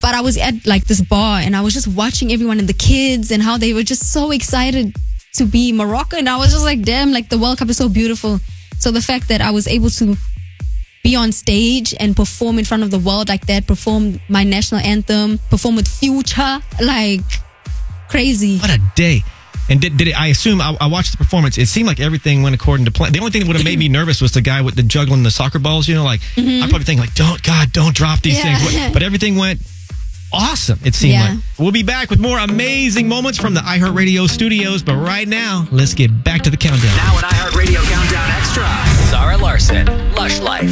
But I was at like this bar and I was just watching everyone and the kids and how they were just so excited to be Moroccan. I was just like, damn, like the World Cup is so beautiful. So the fact that I was able to be on stage and perform in front of the world like that, perform my national anthem, perform with Future, like crazy. What a day. And did it, I assume, I watched the performance, it seemed like everything went according to plan. The only thing that would have made me nervous was the guy with the juggling the soccer balls, you know, like, I probably think like, don't drop these things. But everything went awesome, it seemed like. We'll be back with more amazing moments from the iHeartRadio studios, but right now, let's get back to the countdown. Now an iHeartRadio Countdown Extra. Zara Larson, Lush Life.